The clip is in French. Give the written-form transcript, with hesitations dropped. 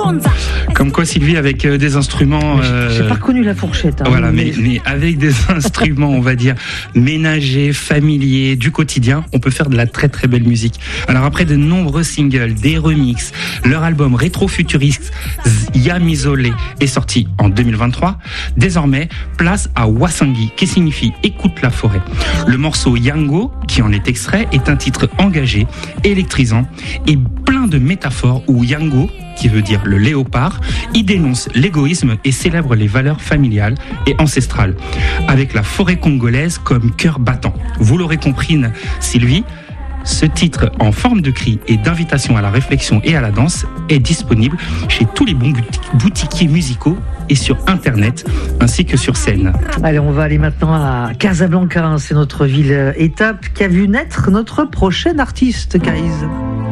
Comme quoi, Sylvie, avec des instruments... J'ai pas reconnu la fourchette. Voilà, mais avec des instruments, on va dire, ménagers, familiers, du quotidien, on peut faire de la très très belle musique. Alors après de nombreux singles, des remixes, leur album rétro-futuriste Yamizole est sorti en 2023. Désormais, place à Wasangi, qui signifie écoute la forêt. Le morceau Yango, qui en est extrait, est un titre engagé, électrisant et plein de métaphores où Yango, qui veut dire le léopard, y dénonce l'égoïsme et célèbre les valeurs familiales et ancestrales, avec la forêt congolaise comme cœur battant. Vous l'aurez compris, Sylvie, ce titre en forme de cri et d'invitation à la réflexion et à la danse est disponible chez tous les bons boutiquiers musicaux et sur Internet, ainsi que sur scène. Allez, on va aller maintenant à Casablanca, c'est notre ville étape qui a vu naître notre prochaine artiste, Kaïs.